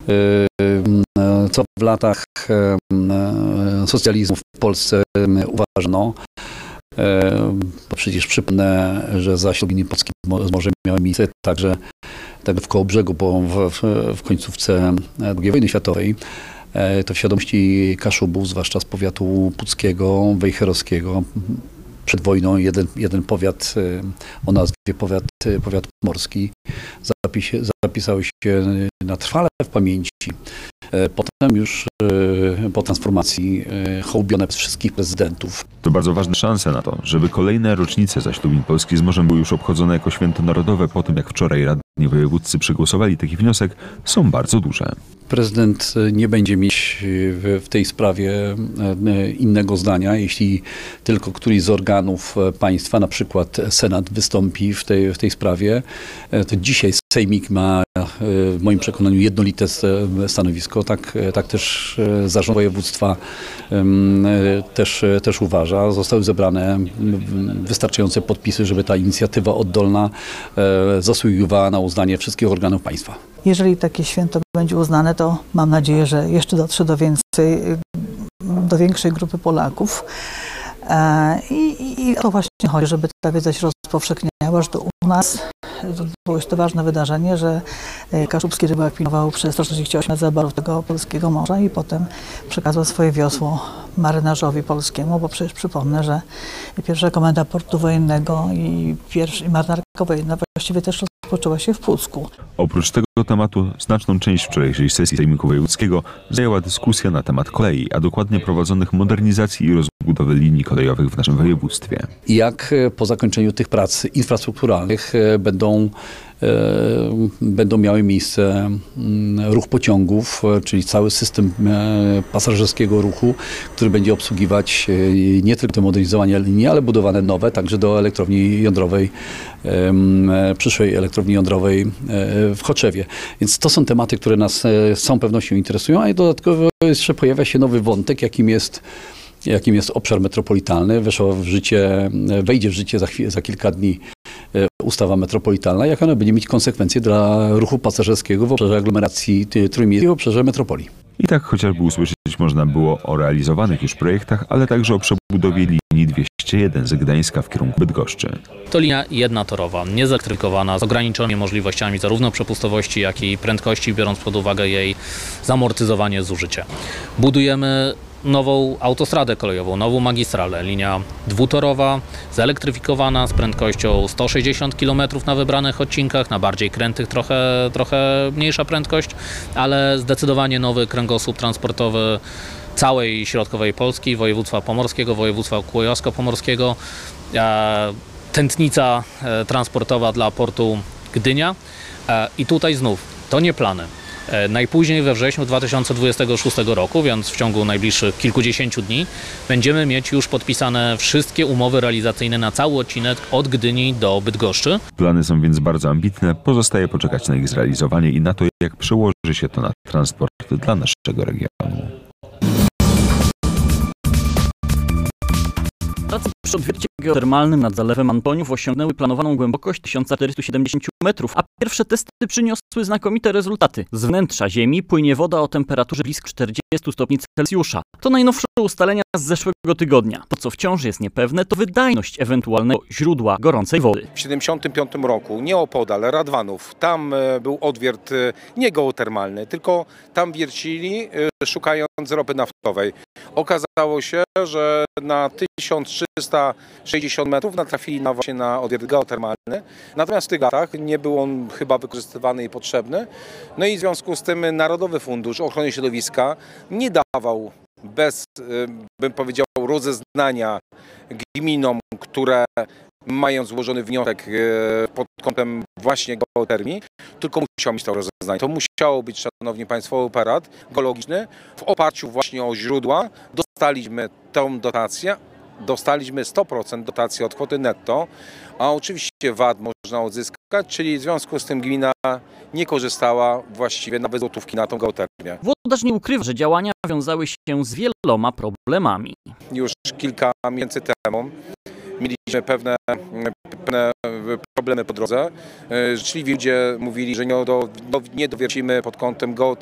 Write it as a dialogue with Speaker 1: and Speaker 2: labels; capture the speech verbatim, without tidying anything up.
Speaker 1: co w latach socjalizmu w Polsce uważano. Bo przecież przypomnę, że zaślubiny polskie z morzem miały miejsce także, także w Kołobrzegu, bo w, w, w końcówce drugiej wojny światowej. To w świadomości Kaszubów, zwłaszcza z powiatu puckiego, wejherowskiego, przed wojną jeden, jeden powiat o nazwie powiat, powiat morski zapis, zapisały się na trwale w pamięci. Potem już po transformacji hołubione przez wszystkich prezydentów.
Speaker 2: To bardzo ważne szanse na to, żeby kolejne rocznice zaślubin Polski z morzem były już obchodzone jako święto narodowe po tym, jak wczoraj radni wojewódzcy przegłosowali taki wniosek, są bardzo duże.
Speaker 1: Prezydent nie będzie mieć w tej sprawie innego zdania, jeśli tylko któryś z organów państwa, na przykład Senat, wystąpi w tej, w tej sprawie. To dzisiaj Sejmik ma w moim przekonaniu jednolite stanowisko, tak, tak też zarząd województwa też, też uważa. Zostały zebrane wystarczające podpisy, żeby ta inicjatywa oddolna zasługiwała na uznanie wszystkich organów państwa.
Speaker 3: Jeżeli takie święto będzie uznane, to mam nadzieję, że jeszcze dotrze do więcej, do większej grupy Polaków. I, i, i to właśnie chodzi, żeby ta wiedza się rozpowszechniała, że to u nas było to ważne wydarzenie, że kaszubski rybak pilnował przez sto czterdzieści osiem lat zaborów tego polskiego morza i potem przekazał swoje wiosło marynarzowi polskiemu, bo przecież przypomnę, że pierwsza komenda portu wojennego i, pierwsza, i marynarka wojenna właściwie też rozpoczęła się w Pucku.
Speaker 2: Oprócz tego tematu znaczną część wczorajszej sesji Sejmiku Wojewódzkiego zajęła dyskusja na temat kolei, a dokładnie prowadzonych modernizacji i rozbudowy linii kolejowych w naszym województwie.
Speaker 1: Jak po zakończeniu tych prac infrastrukturalnych będą, będą miały miejsce ruch pociągów, czyli cały system pasażerskiego ruchu, który będzie obsługiwać nie tylko te modernizowanie linii, ale budowane nowe, także do elektrowni jądrowej, przyszłej elektrowni jądrowej w Choczewie. Więc to są tematy, które nas z całą pewnością interesują, a dodatkowo jeszcze pojawia się nowy wątek, jakim jest jakim jest obszar metropolitalny. Weszła w życie, wejdzie w życie za, chwilę, za kilka dni ustawa metropolitalna, jak ona będzie mieć konsekwencje dla ruchu pasażerskiego w obszarze aglomeracji trójmiejskiej, w obszarze metropolii.
Speaker 2: I tak chociażby usłyszeć można było o realizowanych już projektach, ale także o przebudowie linii dwieście jeden z Gdańska w kierunku Bydgoszczy.
Speaker 4: To linia jednotorowa, niezelektrykowana, z ograniczonymi możliwościami zarówno przepustowości, jak i prędkości, biorąc pod uwagę jej zamortyzowanie zużycia. Budujemy nową autostradę kolejową, nową magistralę, linia dwutorowa, zelektryfikowana z prędkością sto sześćdziesiąt kilometrów na wybranych odcinkach, na bardziej krętych trochę, trochę mniejsza prędkość, ale zdecydowanie nowy kręgosłup transportowy całej środkowej Polski, województwa pomorskiego, województwa kujawsko-pomorskiego, tętnica transportowa dla portu Gdynia i tutaj znów, to nie plany. Najpóźniej we wrześniu dwa tysiące dwudziestego szóstego roku, więc w ciągu najbliższych kilkudziesięciu dni, będziemy mieć już podpisane wszystkie umowy realizacyjne na cały odcinek od Gdyni do Bydgoszczy.
Speaker 2: Plany są więc bardzo ambitne, pozostaje poczekać na ich zrealizowanie i na to, jak przełoży się to na transport dla naszego regionu.
Speaker 5: Prace przy odwiercie geotermalnym nad zalewem Antoniów osiągnęły planowaną głębokość tysiąc czterysta siedemdziesiąt metrów, a pierwsze testy przyniosły znakomite rezultaty. Z wnętrza Ziemi płynie woda o temperaturze blisko czterdziestu stopni Celsjusza. To najnowsze ustalenia z zeszłego tygodnia. To, co wciąż jest niepewne, to wydajność ewentualnego źródła gorącej wody.
Speaker 6: W tysiąc dziewięćset siedemdziesiątym piątym roku nieopodal Radwanów, tam był odwiert nie geotermalny, tylko tam wiercili szukając ropy naftowej. Okazało się, że na tysiąc trzysta sześćdziesiąt metrów natrafili na, właśnie na odwiert geotermalny. Natomiast w tych latach nie był on chyba wykorzystywany i potrzebny. No i w związku z tym Narodowy Fundusz Ochrony Środowiska nie dawał bez, bym powiedział, rozeznania gminom, które mają złożony wniosek pod kątem właśnie geotermii, tylko musiał mieć to rozeznanie. To musiało być, szanowni państwo, operat geologiczny. W oparciu właśnie o źródła dostaliśmy tę dotację, dostaliśmy sto procent dotacji od kwoty netto, a oczywiście V A T można odzyskać, czyli w związku z tym gmina nie korzystała właściwie nawet złotówki na tą geotermię.
Speaker 5: Włodarz nie ukrywa, że działania wiązały się z wieloma problemami.
Speaker 6: Już kilka miesięcy temu mieliśmy pewne, pewne problemy po drodze. Życzliwi ludzie mówili, że nie, do, nie dowiercimy pod kątem